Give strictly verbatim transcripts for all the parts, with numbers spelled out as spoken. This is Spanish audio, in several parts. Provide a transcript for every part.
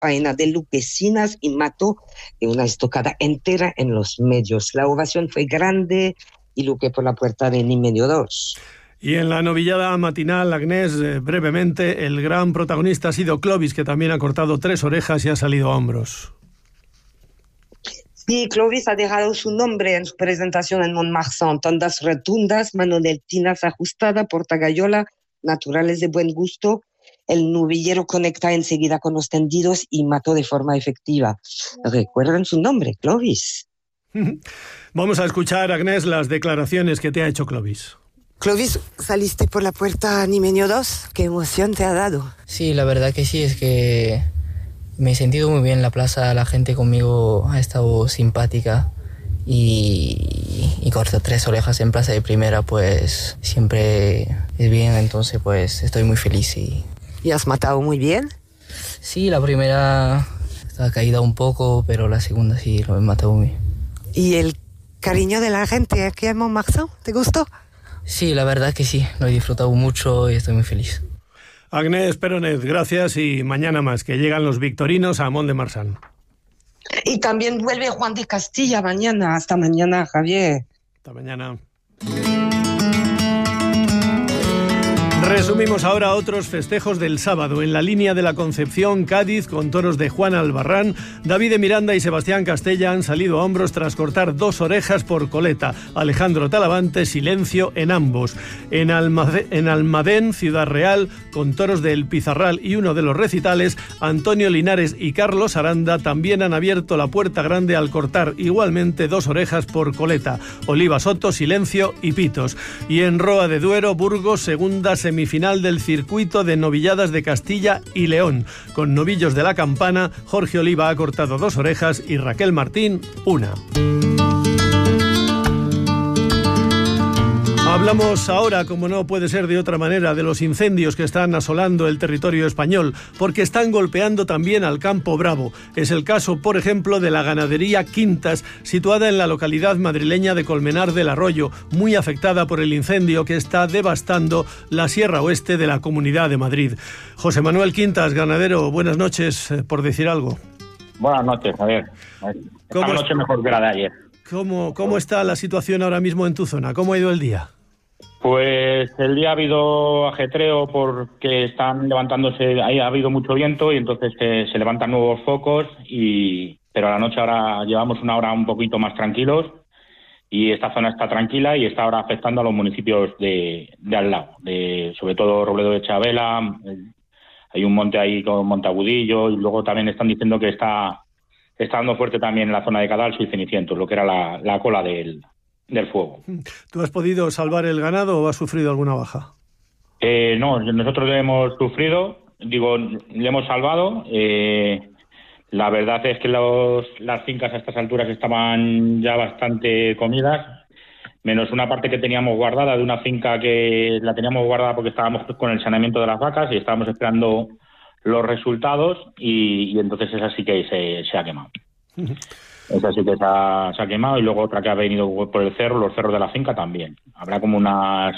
faena de Luquesinas y mató de una estocada entera en los medios. La ovación fue grande y Luque por la puerta de ni medio dos. Y en la novillada matinal, Agnès, eh, brevemente, el gran protagonista ha sido Clovis, que también ha cortado tres orejas y ha salido a hombros. Sí, Clovis ha dejado su nombre en su presentación en Montmarsan. Tondas rotundas, mano de tinas ajustada, portagayola, naturales de buen gusto. El novillero conecta enseguida con los tendidos y mató de forma efectiva. ¿Recuerdan su nombre, Clovis? Vamos a escuchar, Agnès, las declaraciones que te ha hecho Clovis. Clovis, saliste por la puerta Nimenio dos. ¿Qué emoción te ha dado? Sí, la verdad que sí, es que me he sentido muy bien en la plaza, la gente conmigo ha estado simpática y, y corto tres orejas en plaza de primera, pues siempre es bien, entonces pues estoy muy feliz. Y, ¿Y has matado muy bien? Sí, la primera estaba caída un poco, pero la segunda sí lo he matado muy bien. ¿Y el cariño de la gente aquí en Montmarsan, te gustó? Sí, la verdad que sí, lo he disfrutado mucho y estoy muy feliz. Agnès Peronet, gracias, y mañana más, que llegan los victorinos a Mont-de-Marsan. Y también vuelve Juan de Castilla mañana. Hasta mañana, Javier. Hasta mañana. Resumimos ahora otros festejos del sábado. En la línea de la Concepción, Cádiz, con toros de Juan Albarrán, David de Miranda y Sebastián Castella han salido a hombros tras cortar dos orejas por coleta. Alejandro Talavante, silencio en ambos. En, Almade- en Almadén, Ciudad Real, con toros del Pizarral y uno de los recitales, Antonio Linares y Carlos Aranda también han abierto la puerta grande al cortar igualmente dos orejas por coleta. Oliva Soto, silencio y pitos. Y en Roa de Duero, Burgos, segunda semifinal del circuito de novilladas de Castilla y León. Con novillos de la campana, Jorge Oliva ha cortado dos orejas y Raquel Martín una. Hablamos ahora, como no puede ser de otra manera, de los incendios que están asolando el territorio español, porque están golpeando también al campo bravo. Es el caso, por ejemplo, de la ganadería Quintas, situada en la localidad madrileña de Colmenar del Arroyo, muy afectada por el incendio que está devastando la sierra oeste de la Comunidad de Madrid. José Manuel Quintas, ganadero, buenas noches, eh, por decir algo. Buenas noches, Javier. Esta noche mejor que la de ayer. ¿Cómo, ¿Cómo está la situación ahora mismo en tu zona? ¿Cómo ha ido el día? Pues el día ha habido ajetreo porque están levantándose, ahí ha habido mucho viento y entonces eh, se levantan nuevos focos, y pero a la noche ahora llevamos una hora un poquito más tranquilos y esta zona está tranquila y está ahora afectando a los municipios de, de al lado, de, sobre todo Robledo de Chabela, el, hay un monte ahí con Monteagudillo, y luego también están diciendo que está, está dando fuerte también en la zona de Cadalso y Cenicientos, lo que era la, la cola del... del fuego. ¿Tú has podido salvar el ganado o has sufrido alguna baja? Eh, no, nosotros le hemos sufrido, digo, le hemos salvado. Eh, la verdad es que los, las fincas a estas alturas estaban ya bastante comidas, menos una parte que teníamos guardada de una finca que la teníamos guardada porque estábamos con el saneamiento de las vacas y estábamos esperando los resultados, y, y entonces esa sí que se, se ha quemado. Esa sí que se ha, se ha quemado, y luego otra que ha venido por el cerro, los cerros de la finca también. Habrá como unas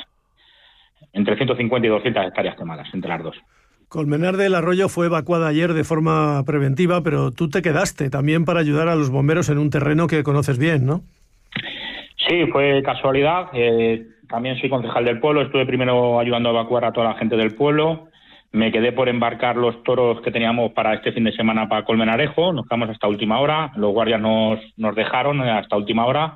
entre ciento cincuenta y doscientas hectáreas quemadas entre las dos. Colmenar del Arroyo fue evacuada ayer de forma preventiva, pero tú te quedaste también para ayudar a los bomberos en un terreno que conoces bien, ¿no? Sí, fue casualidad. Eh, también soy concejal del pueblo, estuve primero ayudando a evacuar a toda la gente del pueblo. Me quedé por embarcar los toros que teníamos para este fin de semana para Colmenarejo. Nos quedamos hasta última hora. Los guardias nos, nos dejaron hasta última hora.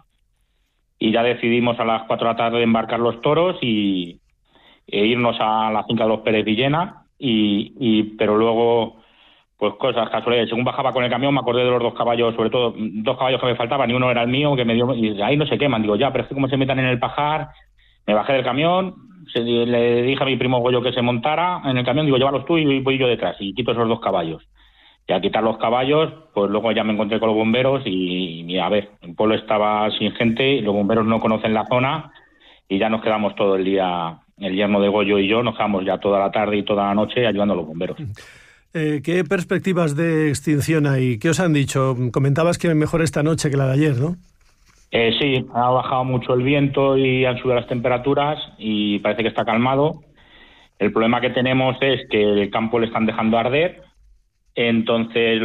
Y ya decidimos a las cuatro de la tarde embarcar los toros y e irnos a la finca de los Pérez Villena. Y, y, pero luego, pues cosas casualidades. Según bajaba con el camión me acordé de los dos caballos, sobre todo dos caballos que me faltaban, y uno era el mío, que me dio, y ahí no se queman. Digo, ya, pero es que como se metan en el pajar. Me bajé del camión. Se, le dije a mi primo Goyo que se montara en el camión, digo, llévalos tú y voy yo detrás, y quito esos dos caballos. Y al quitar los caballos, pues luego ya me encontré con los bomberos y, y a ver, el pueblo estaba sin gente, los bomberos no conocen la zona, y ya nos quedamos todo el día, el yerno de Goyo y yo, nos quedamos ya toda la tarde y toda la noche ayudando a los bomberos. Eh, ¿Qué perspectivas de extinción hay? ¿Qué os han dicho? Comentabas que mejor esta noche que la de ayer, ¿no? Eh, sí, ha bajado mucho el viento y han subido las temperaturas y parece que está calmado. El problema que tenemos es que el campo le están dejando arder, entonces